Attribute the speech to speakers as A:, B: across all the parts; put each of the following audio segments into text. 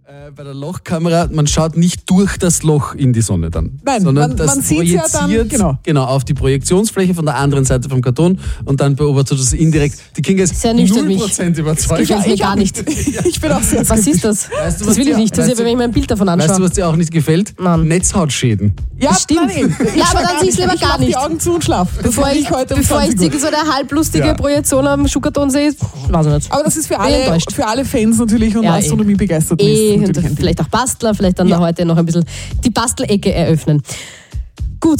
A: Bei der Lochkamera, man schaut nicht durch das Loch in die Sonne dann.
B: Nein,
A: sondern
B: man sieht ja dann
A: genau auf die Projektionsfläche von der anderen Seite vom Karton und dann beobachtet du das indirekt. Die Kinga ist 0% überzeugt.
C: Das gefällt mir gar nicht.
B: Ich bin auch sehr
C: Was ist das?
A: Weißt du,
C: das will ich nicht. Das ist ja, wenn ich mir ein Bild davon anschaue.
A: Weißt du, was dir auch nicht gefällt?
C: Nein.
A: Netzhautschäden.
B: Ja,
C: stimmt.
B: Ja,
C: aber dann sehe ich es lieber gar nicht.
B: die Augen zu und schlaf.
C: Bevor ich so eine halblustige Projektion am Schuhkarton sehe, weiß ich nicht.
B: Aber das ist für alle Fans natürlich und Astronomie begeistert.
C: Und vielleicht auch Bastler, vielleicht dann heute noch ein bisschen die Bastelecke eröffnen. Gut,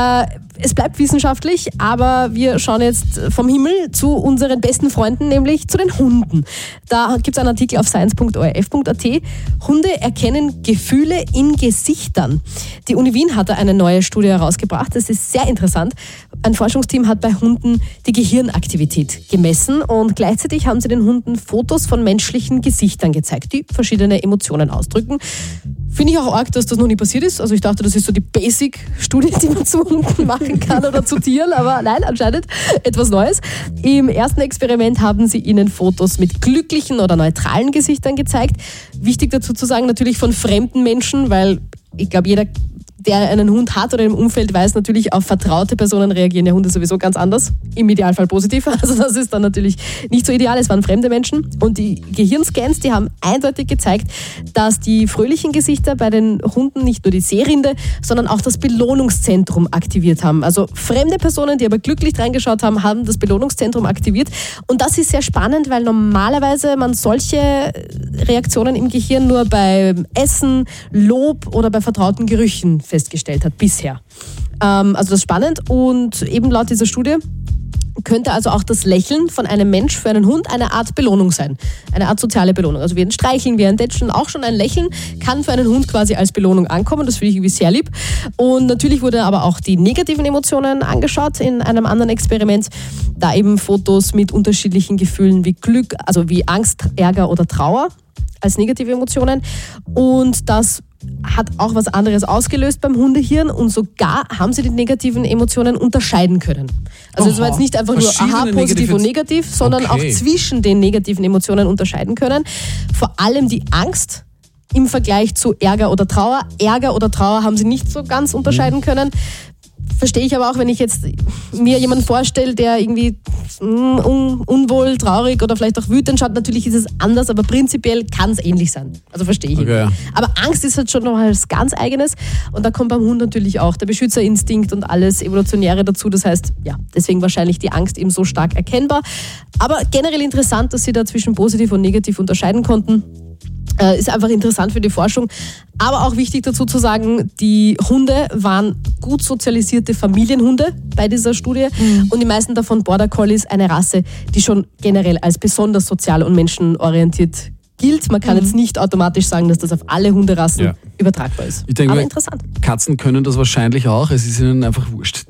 C: es bleibt wissenschaftlich, aber wir schauen jetzt vom Himmel zu unseren besten Freunden, nämlich zu den Hunden. Da gibt es einen Artikel auf science.orf.at. Hunde erkennen Gefühle in Gesichtern. Die Uni Wien hat da eine neue Studie herausgebracht. Das ist sehr interessant. Ein Forschungsteam hat bei Hunden die Gehirnaktivität gemessen und gleichzeitig haben sie den Hunden Fotos von menschlichen Gesichtern gezeigt, die verschiedene Emotionen ausdrücken. Finde ich auch arg, dass das noch nie passiert ist. Also ich dachte, das ist so die Basic-Studie, die man zu Hunden machen kann oder zu Tieren, aber nein, anscheinend etwas Neues. Im ersten Experiment haben sie ihnen Fotos mit glücklichen oder neutralen Gesichtern gezeigt. Wichtig dazu zu sagen, natürlich von fremden Menschen, weil ich glaube, jeder, der einen Hund hat oder im Umfeld weiß natürlich, auf vertraute Personen reagieren ja Hunde sowieso ganz anders. Im Idealfall positiv. Also das ist dann natürlich nicht so ideal. Es waren fremde Menschen. Und die Gehirnscans, die haben eindeutig gezeigt, dass die fröhlichen Gesichter bei den Hunden nicht nur die Sehrinde, sondern auch das Belohnungszentrum aktiviert haben. Also fremde Personen, die aber glücklich reingeschaut haben, haben das Belohnungszentrum aktiviert. Und das ist sehr spannend, weil normalerweise man solche Reaktionen im Gehirn nur bei Essen, Lob oder bei vertrauten Gerüchen festgestellt hat bisher. Also das ist spannend und eben laut dieser Studie könnte also auch das Lächeln von einem Mensch für einen Hund eine Art Belohnung sein. Eine Art soziale Belohnung. Also wie ein Streicheln, wie ein Tätschen, auch schon ein Lächeln kann für einen Hund quasi als Belohnung ankommen. Das finde ich irgendwie sehr lieb. Und natürlich wurden aber auch die negativen Emotionen angeschaut in einem anderen Experiment. Da eben Fotos mit unterschiedlichen Gefühlen wie Glück, also wie Angst, Ärger oder Trauer als negative Emotionen. Und das hat auch was anderes ausgelöst beim Hundehirn und sogar haben sie die negativen Emotionen unterscheiden können. Also es war jetzt nicht einfach nur positiv und negativ, sondern auch zwischen den negativen Emotionen unterscheiden können. Vor allem die Angst im Vergleich zu Ärger oder Trauer. Ärger oder Trauer haben sie nicht so ganz unterscheiden können. Verstehe ich aber auch, wenn ich jetzt mir jemanden vorstelle, der irgendwie unwohl, traurig oder vielleicht auch wütend schaut. Natürlich ist es anders, aber prinzipiell kann es ähnlich sein. Also verstehe ich. Okay. Aber Angst ist halt schon noch was ganz Eigenes. Und da kommt beim Hund natürlich auch der Beschützerinstinkt und alles Evolutionäre dazu. Das heißt, ja, deswegen wahrscheinlich die Angst eben so stark erkennbar. Aber generell interessant, dass sie da zwischen positiv und negativ unterscheiden konnten. Ist einfach interessant für die Forschung. Aber auch wichtig dazu zu sagen, die Hunde waren gut sozialisierte Familienhunde bei dieser Studie. Und die meisten davon Border Collies, eine Rasse, die schon generell als besonders sozial und menschenorientiert gilt. Man kann jetzt nicht automatisch sagen, dass das auf alle Hunderassen übertragbar ist.
A: Ich denke,
C: aber interessant.
A: Katzen können das wahrscheinlich auch. Es ist ihnen einfach wurscht.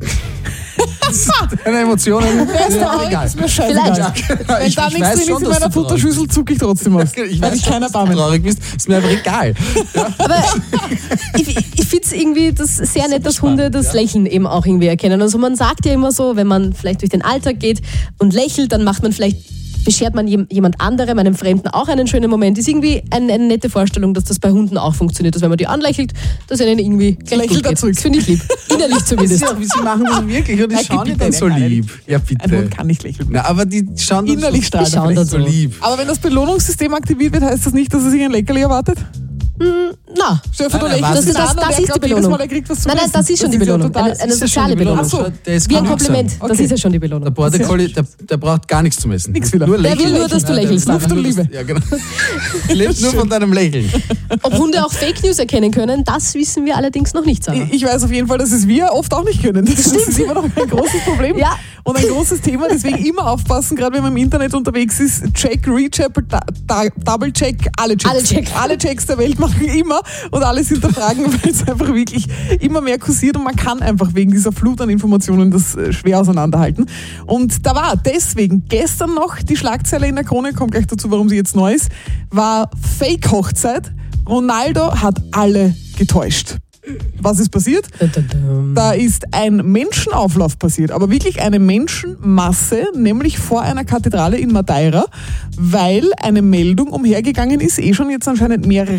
A: Deine Emotionen.
B: Ist mir scheißegal. Wenn da nichts drin ist in meiner Futterschüssel, zucke ich trotzdem aus.
A: Ich weiß, dass du traurig bist. Ist mir einfach egal. Ja.
C: Aber ich finde es irgendwie sehr nett, dass Hunde das Lächeln eben auch irgendwie erkennen. Also man sagt ja immer so, wenn man vielleicht durch den Alltag geht und lächelt, dann beschert man jemand anderem, einem Fremden auch einen schönen Moment. Ist irgendwie eine nette Vorstellung, dass das bei Hunden auch funktioniert. Dass wenn man die anlächelt, dass ihnen irgendwie gleich gut geht. Das finde ich lieb. Innerlich zumindest.
A: Sie machen das wirklich und die schauen die dann so lieb. Ja, bitte.
B: Ein Hund kann nicht lächeln.
A: Na, aber die schauen dann
B: innerlich strahlen
A: so lieb.
B: Aber wenn das Belohnungssystem aktiviert wird, heißt das nicht, dass er sich ein Leckerli erwartet?
C: Na, das ist die Belohnung. Nein, das ist schon die Belohnung. Eine soziale Belohnung. Wie ein Kompliment. Das ist ja schon die Belohnung.
A: Der Border Collie, der braucht gar nichts zum Essen.
B: Nichts wieder.
C: Der will nur, dass du lächelst.
B: Luft und Liebe.
A: Ja, genau. Lebt nur von deinem Lächeln.
C: Ob Hunde auch Fake News erkennen können, das wissen wir allerdings noch nicht, Sarah.
B: Ich weiß auf jeden Fall, dass es wir oft auch nicht können. Das ist immer noch ein großes Problem.
C: Ja.
B: Und ein großes Thema, deswegen immer aufpassen, gerade wenn man im Internet unterwegs ist, Check, Recheck, Double Check, alle Checks. Alle Checks der Welt machen immer und alles hinterfragen, weil es einfach wirklich immer mehr kursiert und man kann einfach wegen dieser Flut an Informationen das schwer auseinanderhalten. Und da war deswegen gestern noch die Schlagzeile in der Krone, kommt gleich dazu, warum sie jetzt neu ist, war Fake-Hochzeit. Ronaldo hat alle getäuscht. Was ist passiert? Da ist ein Menschenauflauf passiert, aber wirklich eine Menschenmasse, nämlich vor einer Kathedrale in Madeira, weil eine Meldung umhergegangen ist, schon jetzt anscheinend mehrere